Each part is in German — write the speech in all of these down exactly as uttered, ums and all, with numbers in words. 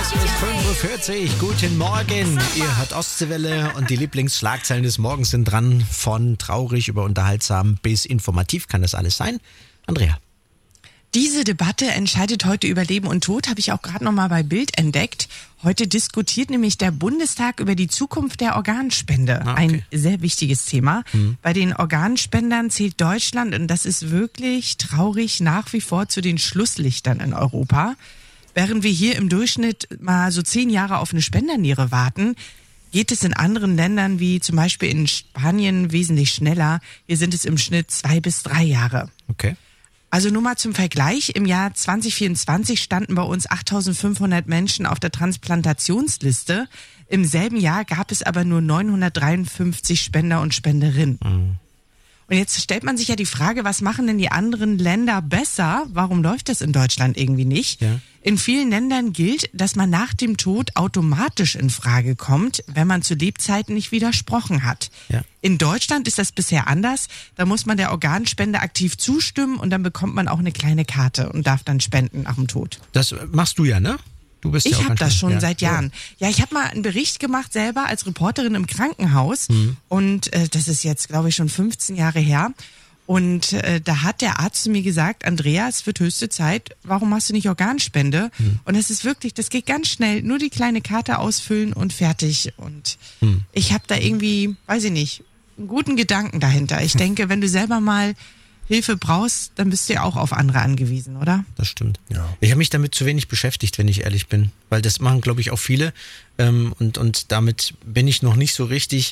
Es ist fünf Uhr vierzig. Guten Morgen. Ihr hört Ostseewelle und die Lieblingsschlagzeilen des Morgens sind dran. Von traurig über unterhaltsam bis informativ kann das alles sein. Andrea. Diese Debatte entscheidet heute über Leben und Tod, habe ich auch gerade noch mal bei Bild entdeckt. Heute diskutiert nämlich der Bundestag über die Zukunft der Organspende. Ah, okay. Ein sehr wichtiges Thema. Mhm. Bei den Organspendern zählt Deutschland, und das ist wirklich traurig, nach wie vor zu den Schlusslichtern in Europa. Während wir hier im Durchschnitt mal so zehn Jahre auf eine Spenderniere warten, geht es in anderen Ländern wie zum Beispiel in Spanien wesentlich schneller. Hier sind es im Schnitt zwei bis drei Jahre. Okay. Also nur mal zum Vergleich, im Jahr zwanzig vierundzwanzig standen bei uns achttausendfünfhundert Menschen auf der Transplantationsliste. Im selben Jahr gab es aber nur neunhundertdreiundfünfzig Spender und Spenderinnen. Mhm. Und jetzt stellt man sich ja die Frage, was machen denn die anderen Länder besser? Warum läuft das in Deutschland irgendwie nicht? Ja. In vielen Ländern gilt, dass man nach dem Tod automatisch in Frage kommt, wenn man zu Lebzeiten nicht widersprochen hat. Ja. In Deutschland ist das bisher anders. Da muss man der Organspende aktiv zustimmen und dann bekommt man auch eine kleine Karte und darf dann spenden nach dem Tod. Das machst du ja, ne? Du bist ich ja habe das schon ja. seit Jahren. Ja, ja ich habe mal einen Bericht gemacht selber als Reporterin im Krankenhaus. Mhm. Und äh, das ist jetzt, glaube ich, schon fünfzehn Jahre her. Und äh, da hat der Arzt zu mir gesagt, Andrea, es wird höchste Zeit, warum machst du nicht Organspende? Mhm. Und das ist wirklich, das geht ganz schnell, nur die kleine Karte ausfüllen und fertig. Und mhm. ich habe da irgendwie, weiß ich nicht, einen guten Gedanken dahinter. Ich denke, wenn du selber mal Hilfe brauchst, dann bist du ja auch auf andere angewiesen, oder? Das stimmt. Ja. Ich habe mich damit zu wenig beschäftigt, wenn ich ehrlich bin. Weil das machen, glaube ich, auch viele. Ähm, und, und damit bin ich noch nicht so richtig,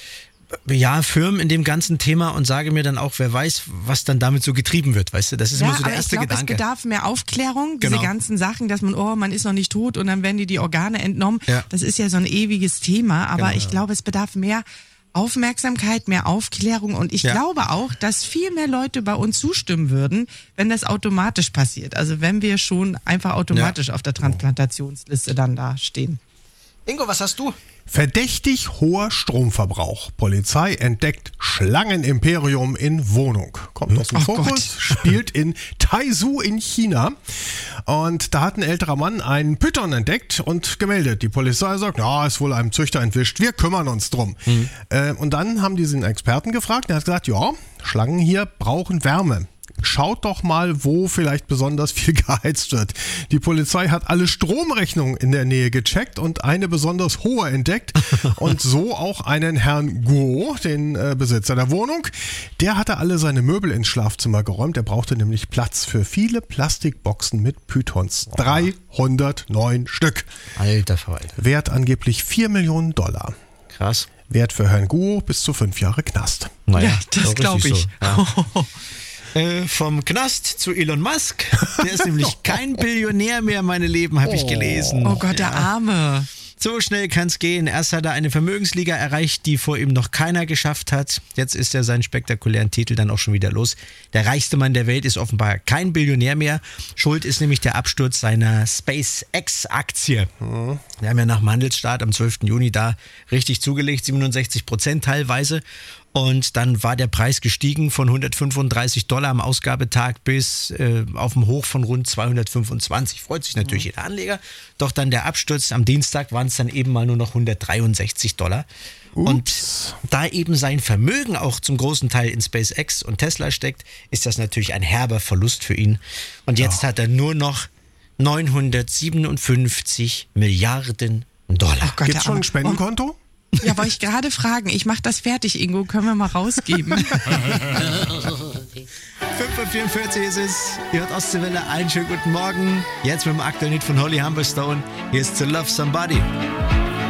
ja, firm in dem ganzen Thema und sage mir dann auch, wer weiß, was dann damit so getrieben wird, weißt du? Das ist ja, immer so der aber erste ich glaub, Gedanke. Es bedarf mehr Aufklärung, genau. Diese ganzen Sachen, dass man, oh, man ist noch nicht tot und dann werden dir die Organe entnommen. Ja. Das ist ja so ein ewiges Thema, aber genau. ich glaube, es bedarf mehr Aufmerksamkeit, mehr Aufklärung und ich ja. glaube auch, dass viel mehr Leute bei uns zustimmen würden, wenn das automatisch passiert. Also wenn wir schon einfach automatisch ja. auf der Transplantationsliste dann da stehen. Ingo, was hast du? Verdächtig hoher Stromverbrauch. Polizei entdeckt Schlangenimperium in Wohnung. Kommt aus dem oh Fokus, Gott. Spielt in Taizhou in China. Und da hat ein älterer Mann einen Python entdeckt und gemeldet. Die Polizei sagt, ja, ist wohl einem Züchter entwischt, wir kümmern uns drum. Mhm. Äh, und dann haben die den Experten gefragt, der hat gesagt, ja, Schlangen hier brauchen Wärme. Schaut doch mal, wo vielleicht besonders viel geheizt wird. Die Polizei hat alle Stromrechnungen in der Nähe gecheckt und eine besonders hohe entdeckt. Und so auch einen Herrn Guo, den äh, Besitzer der Wohnung. Der hatte alle seine Möbel ins Schlafzimmer geräumt. Er brauchte nämlich Platz für viele Plastikboxen mit Pythons. dreihundertneun Stück. Alter Verwalter. Wert angeblich vier Millionen Dollar. Krass. Wert für Herrn Guo bis zu fünf Jahre Knast. Naja, ja, das glaube ich. So. Ja. Äh, vom Knast zu Elon Musk. Der ist nämlich kein Billionär mehr, meine Lieben, habe ich gelesen. Oh Gott, der ja. Arme. So schnell kann es gehen. Erst hat er eine Vermögensliga erreicht, die vor ihm noch keiner geschafft hat. Jetzt ist er seinen spektakulären Titel dann auch schon wieder los. Der reichste Mann der Welt ist offenbar kein Billionär mehr. Schuld ist nämlich der Absturz seiner SpaceX-Aktie. Mhm. Wir haben ja nach dem Handelsstart am zwölften Juni da richtig zugelegt, siebenundsechzig Prozent teilweise. Und dann war der Preis gestiegen von hundertfünfunddreißig Dollar am Ausgabetag bis äh, auf dem Hoch von rund zweihundertfünfundzwanzig. Freut sich natürlich mhm. jeder Anleger. Doch dann der Absturz am Dienstag waren es dann eben mal nur noch hundertdreiundsechzig Dollar. Ups. Und da eben sein Vermögen auch zum großen Teil in SpaceX und Tesla steckt, ist das natürlich ein herber Verlust für ihn. Und jetzt ja. hat er nur noch neunhundertsiebenundfünfzig Milliarden Dollar. Gibt es schon ein Spendenkonto? Ja, wollte ich gerade fragen. Ich mache das fertig, Ingo. Können wir mal rausgeben? fünf Uhr vierundvierzig ist es. Ihr hört Ostseewelle. Einen schönen guten Morgen. Jetzt mit dem aktuellen Hit von Holly Humberstone. Hier ist To Love Somebody.